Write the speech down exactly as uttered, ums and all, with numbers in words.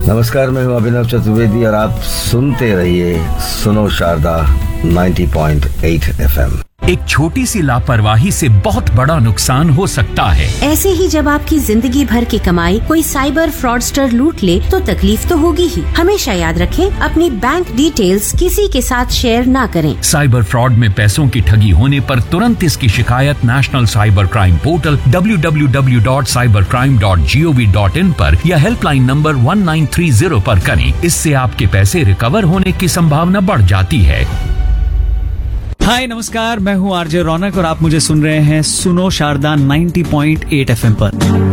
नमस्कार, मैं हूं अभिनव चतुर्वेदी और आप सुनते रहिए सुनो शारदा नब्बे पॉइंट आठ एफएम। एक छोटी सी लापरवाही से बहुत बड़ा नुकसान हो सकता है। ऐसे ही जब आपकी जिंदगी भर की कमाई कोई साइबर फ्रॉडस्टर लूट ले तो तकलीफ तो होगी ही। हमेशा याद रखें, अपनी बैंक डिटेल्स किसी के साथ शेयर ना करें। साइबर फ्रॉड में पैसों की ठगी होने पर तुरंत इसकी शिकायत national cyber crime portal W W W dot cyber crime dot G O V dot in पर या helpline number one nine three zero पर करें। इससे आपके पैसे रिकवर होने की संभावना बढ़ जाती है। हाय नमस्कार, मैं हूं आरजे रौनक और आप मुझे सुन रहे हैं सुनो शारदा नब्बे पॉइंट आठ एफएम पर।